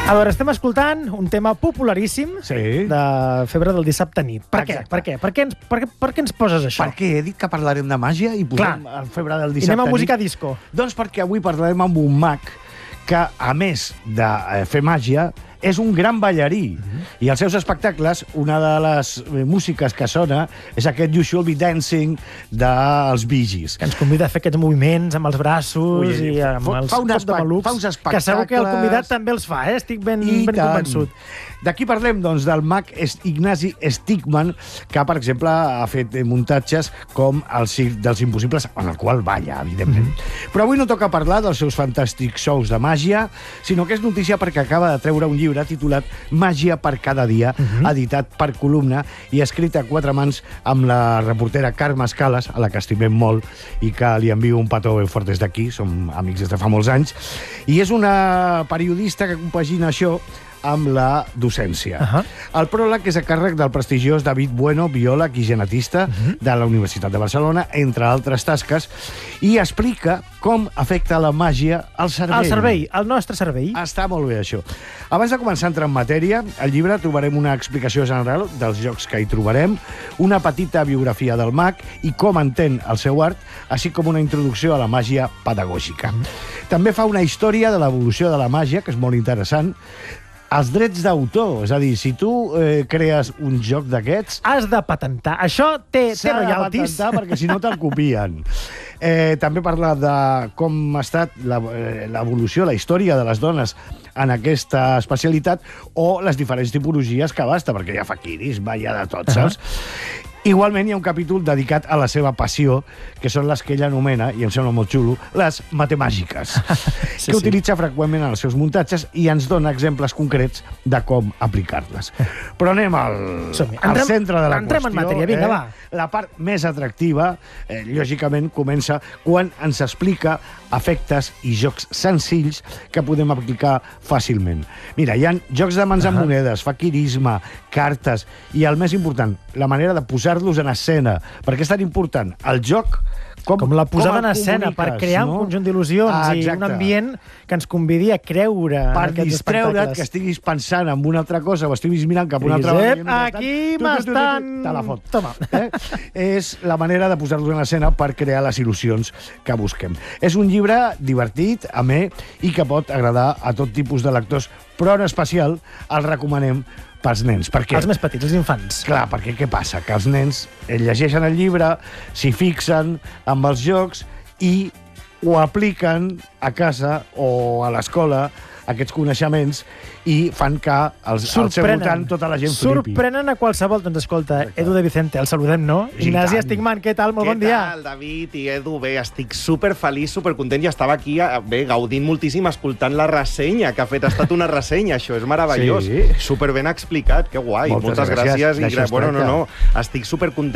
A veure, estem escoltant un tema popularíssim de Febre del dissabte nit. Per què? Per què ens poses això? Perquè he dit que parlarem de màgia i posem el Febre del dissabte nit. I anem a música nit. disco. Doncs perquè avui parlarem amb un mag que, a més de fer màgia, és un gran ballarí. I als seus espectacles, una de les músiques que sona és aquest You Should Be Dancing dels Bee Gees. Que ens convida a fer aquests moviments amb els braços i amb els cops de malucs. Fa uns espectacles. Que segur que el convidat també els fa, Estic ben convençut. D'aquí parlem, doncs, del mag Ignasi Stigman, que, per exemple, ha fet muntatges com el Circ dels Impossibles, en el qual balla, evidentment. Però avui no toca parlar dels seus fantàstics shows de màgia, sinó que és notícia perquè acaba de treure un llibre titulat Màgia per cada dia, editat per Columna i escrit a 4 mans amb la reportera Carme Escales, a la que estimem molt i que li envio un petó ben fort des d'aquí, som amics des de fa molts anys, i és una periodista que compagina això amb la docència. El pròleg és a càrrec del prestigiós David Bueno, biòleg i genetista de la Universitat de Barcelona, entre altres tasques, i explica com afecta la màgia al cervell. Al cervell, al nostre cervell. Està molt bé, això. Abans de començar a entrar en matèria, al llibre trobarem una explicació general dels jocs que hi trobarem, una petita biografia del mag i com entén el seu art, així com una introducció a la màgia pedagògica. També fa una història de l'evolució de la màgia, que és molt interessant, els drets d'autor, és a dir, si tu crees un joc d'aquests... Has de patentar. Això té royalties. S'ha de patentar perquè si no te'l copien. També parla de com ha estat l'evolució, la història de les dones en aquesta especialitat o les diferents tipologies que abasta, perquè hi ha faquiris, hi ha de tot, saps? Igualment, hi ha un capítol dedicat a la seva passió, que són les que ell anomena, i em sembla molt xulo, les matemàgiques, que utilitza freqüentment en els seus muntatges i ens dona exemples concrets de com aplicar-les. Però anem al centre de la qüestió. Entrem en matèria, vinga, va. La part més atractiva, lògicament, comença quan ens explica efectes i jocs senzills que podem aplicar fàcilment. Mira, hi ha jocs de mans amb monedes, faquirisme, cartes, i el més important, la manera de posar-los en escena. Per què és tan important? El joc, com la posada en escena, per crear un conjunt d'il·lusions i un ambient que ens convidi a creure en aquests espectacles. Per distreure't, que estiguis pensant en una altra cosa o estiguis mirant cap a una altra banda. Aquí m'estan... Te la fot. Toma. És la manera de posar-los en escena per crear les il·lusions que busquem. És un llibre divertit, amè, i que pot agradar a tot tipus de lectors, però en especial el recomanem pels nens. Els més petits, els infants. Clar, perquè què passa? Que els nens llegeixen el llibre, s'hi fixen amb els jocs i ho apliquen a casa o a l'escola, aquests coneixements, i fan que al seu voltant tota la gent flipi. Sorprenen a qualsevol. Doncs escolta, Edu de Vicente, el saludem, no? Ignasi Stigman, què tal? Molt bon dia. Què tal, David i Edu? Bé, estic superfeliç, supercontent, i estava aquí gaudint moltíssim escoltant la ressenya que ha fet. Ha estat una ressenya, això és meravellós. Superben explicat, que guai. Moltes gràcies. Bueno, estic supercontent.